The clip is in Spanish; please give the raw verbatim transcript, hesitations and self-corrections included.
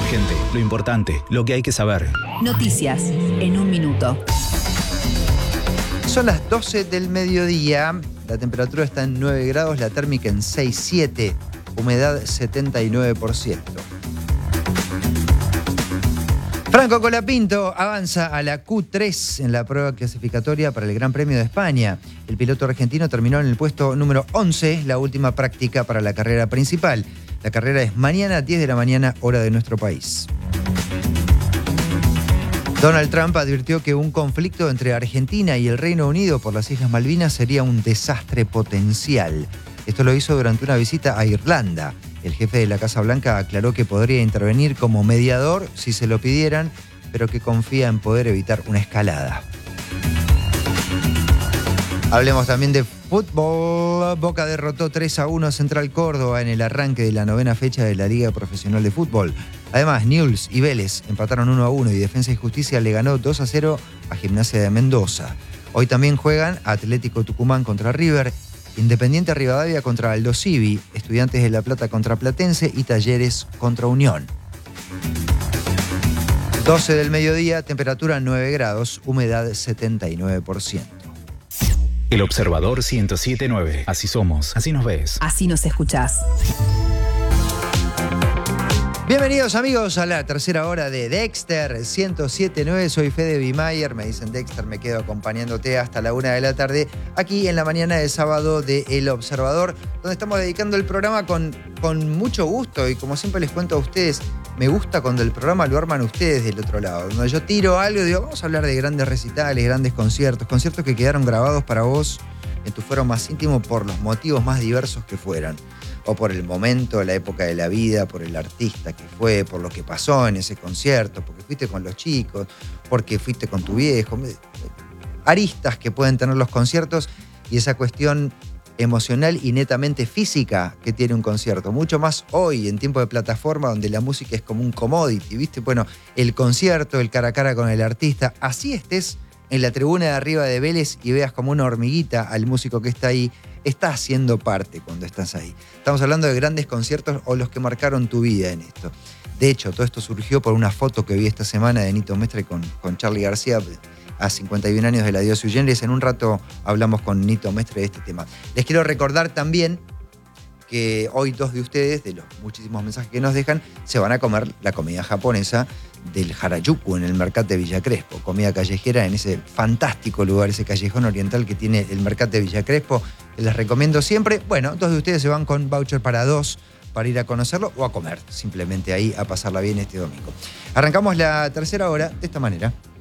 urgente, lo importante, lo que hay que saber. Noticias en un minuto. Son las doce del mediodía, la temperatura está en nueve grados, la térmica en seis coma siete, humedad setenta y nueve por ciento. Franco Colapinto avanza a la Q tres en la prueba clasificatoria para el Gran Premio de España. El piloto argentino terminó en el puesto número once, la última práctica para la carrera principal. La carrera es mañana a diez de la mañana, hora de nuestro país. Donald Trump advirtió que un conflicto entre Argentina y el Reino Unido por las Islas Malvinas sería un desastre potencial. Esto lo hizo durante una visita a Irlanda. El jefe de la Casa Blanca aclaró que podría intervenir como mediador si se lo pidieran, pero que confía en poder evitar una escalada. Hablemos también de fútbol. Boca derrotó tres a uno a Central Córdoba en el arranque de la novena fecha de la Liga Profesional de Fútbol. Además, Newell's y Vélez empataron uno a uno y Defensa y Justicia le ganó dos a cero a Gimnasia de Mendoza. Hoy también juegan Atlético Tucumán contra River, Independiente Rivadavia contra Aldo Civi, Estudiantes de La Plata contra Platense y Talleres contra Unión. doce del mediodía, temperatura nueve grados, humedad setenta y nueve por ciento. El Observador ciento siete punto nueve. Así somos, así nos ves. Así nos escuchás. Bienvenidos amigos a la tercera hora de Dexter ciento siete punto nueve. Soy Fede Bimayer, me dicen Dexter, me quedo acompañándote hasta la una de la tarde aquí en la mañana de sábado de El Observador, donde estamos dedicando el programa con, con mucho gusto y como siempre les cuento a ustedes, me gusta cuando el programa lo arman ustedes del otro lado, donde yo tiro algo y digo, vamos a hablar de grandes recitales, grandes conciertos, conciertos que quedaron grabados para vos en tu fuero más íntimo por los motivos más diversos que fueran. O por el momento, la época de la vida, por el artista que fue, por lo que pasó en ese concierto, porque fuiste con los chicos, porque fuiste con tu viejo. Aristas que pueden tener los conciertos y esa cuestión emocional y netamente física que tiene un concierto. Mucho más hoy, en tiempo de plataforma, donde la música es como un commodity, ¿viste? Bueno, el concierto, el cara a cara con el artista, así estés en la tribuna de arriba de Vélez y veas como una hormiguita al músico que está ahí, está haciendo parte cuando estás ahí. Estamos hablando de grandes conciertos o los que marcaron tu vida en esto. De hecho, todo esto surgió por una foto que vi esta semana de Nito Mestre con, con Charly García a cincuenta y un años de la Dios Sui Generis. En un rato hablamos con Nito Mestre de este tema. Les quiero recordar también que hoy dos de ustedes, de los muchísimos mensajes que nos dejan, se van a comer la comida japonesa del Harajuku en el Mercat de Villa Crespo, comida callejera en ese fantástico lugar, ese callejón oriental que tiene el Mercat de Villa Crespo, que les recomiendo siempre. Bueno, dos de ustedes se van con voucher para dos para ir a conocerlo o a comer, simplemente ahí a pasarla bien este domingo. Arrancamos la tercera hora de esta manera.